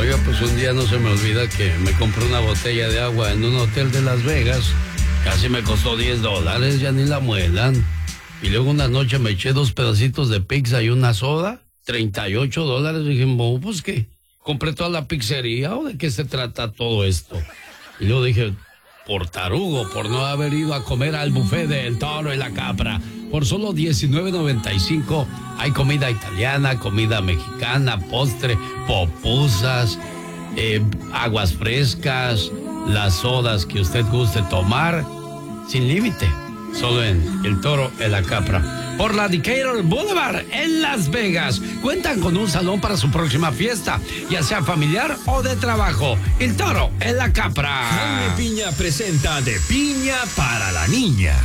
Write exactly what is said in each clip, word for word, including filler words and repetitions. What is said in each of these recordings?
Oiga, pues un día no se me olvida que me compré una botella de agua en un hotel de Las Vegas. Casi me costó diez dólares, ya ni la muelan. Y luego una noche me eché dos pedacitos de pizza y una soda, treinta y ocho dólares. Y dije, "Mo, pues ¿qué? ¿Compré toda la pizzería o de qué se trata todo esto?" Y luego dije, por tarugo, por no haber ido a comer al buffet del Toro y la Capra. Por solo diecinueve noventa y cinco hay comida italiana, comida mexicana, postre, popusas, eh, aguas frescas, las sodas que usted guste tomar, sin límite. Solo en el Toro y la Capra. Por la Decatur Boulevard en Las Vegas. Cuentan con un salón para su próxima fiesta, ya sea familiar o de trabajo. El Toro y la Capra. Jaime Piña presenta De Piña para la Niña.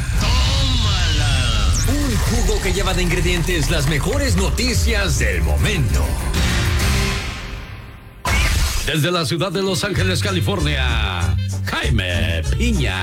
Un jugo que lleva de ingredientes las mejores noticias del momento. Desde la ciudad de Los Ángeles, California, Jaime Piña.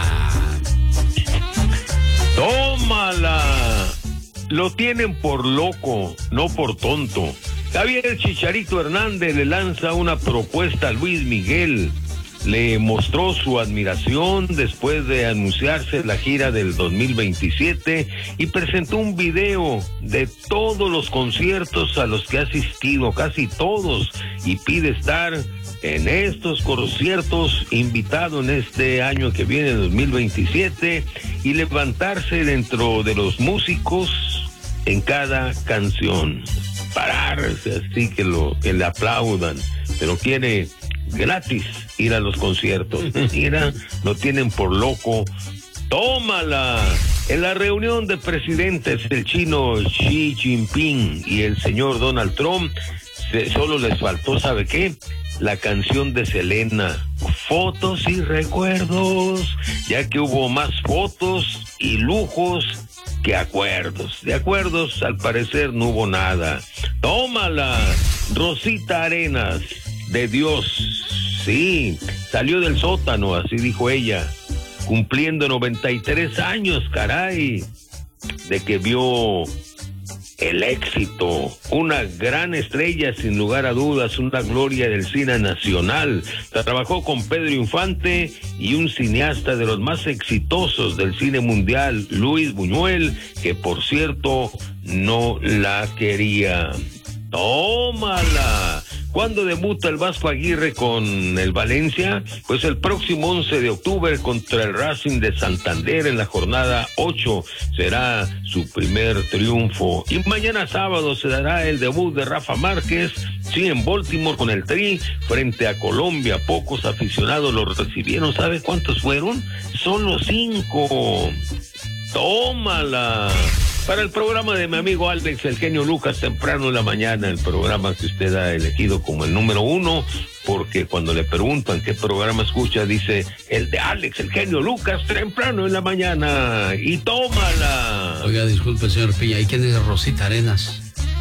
¡Tómala! Lo tienen por loco, no por tonto. Javier Chicharito Hernández le lanza una propuesta a Luis Miguel. Le mostró su admiración después de anunciarse la gira del dos mil veintisiete y presentó un video de todos los conciertos a los que ha asistido, casi todos, y pide estar en estos conciertos invitado en este año que viene, dos mil veintisiete, y levantarse dentro de los músicos en cada canción. Pararse así que lo que le aplaudan, pero quiere gratis ir a los conciertos. Mira, lo tienen por loco. ¡Tómala! En la reunión de presidentes, el chino Xi Jinping y el señor Donald Trump, se, solo les faltó, ¿sabe qué? La canción de Selena, fotos y recuerdos, ya que hubo más fotos y lujos que acuerdos. De acuerdos, al parecer, no hubo nada. ¡Tómala! Rosita Arenas, de Dios, sí, salió del sótano, así dijo ella, cumpliendo noventa y tres años, caray, de que vio el éxito, una gran estrella sin lugar a dudas, una gloria del cine nacional. Trabajó con Pedro Infante y un cineasta de los más exitosos del cine mundial, Luis Buñuel, que por cierto no la quería. ¡Tómala! ¿Cuándo debuta el Vasco Aguirre con el Valencia? Pues el próximo once de octubre contra el Racing de Santander en la jornada ocho. Será su primer triunfo. Y mañana sábado se dará el debut de Rafa Márquez, sí, en Baltimore con el Tri, frente a Colombia. Pocos aficionados lo recibieron. ¿Sabe cuántos fueron? Solo cinco. ¡Tómala! Para el programa de mi amigo Alex, el genio Lucas, temprano en la mañana, el programa que usted ha elegido como el número uno, porque cuando le preguntan qué programa escucha, dice, el de Alex, el genio Lucas, temprano en la mañana, y tómala. Oiga, disculpe, señor Piña, ¿y quién es Rosita Arenas?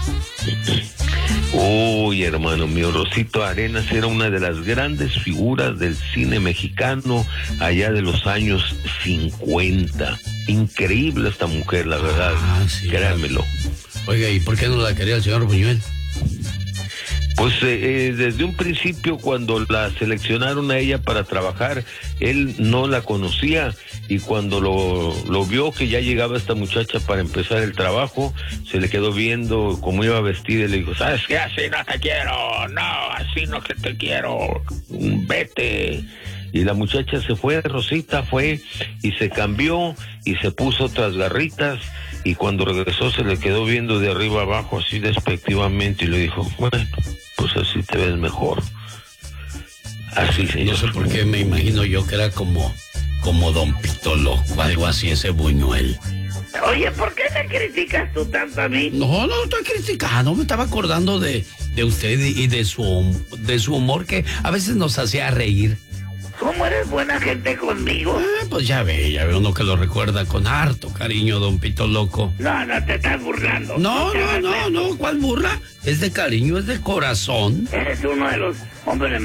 Uy, hermano mío, Rosito Arenas era una de las grandes figuras del cine mexicano allá de los años cincuenta. Increíble esta mujer, la verdad. Ah, sí, créanmelo. Oiga, ¿y por qué no la quería el señor Buñuel? Pues eh, desde un principio, cuando la seleccionaron a ella para trabajar, él no la conocía, y cuando lo, lo vio que ya llegaba esta muchacha para empezar el trabajo, se le quedó viendo cómo iba vestida y le dijo, ¿sabes qué? Así no te quiero, no, así no que te quiero, vete. Y la muchacha se fue, Rosita fue y se cambió y se puso otras garritas, y cuando regresó se le quedó viendo de arriba abajo así despectivamente y le dijo, bueno, pues así te ves mejor. Así, señor. No sé por qué me imagino yo que era como, como Don Pito Loco, algo así, ese Buñuel. Oye, ¿por qué me criticas tú tanto a mí? No, no estoy criticando, me estaba acordando de, de usted y de su, de su humor, que a veces nos hacía reír. ¿Cómo eres buena gente conmigo? Ah, pues ya ve, ya ve uno que lo recuerda con harto cariño, Don Pito Loco. No, no te estás burlando. No, no, no, no, ¿cuál burla? Es de cariño, es de corazón. Eres uno de los hombres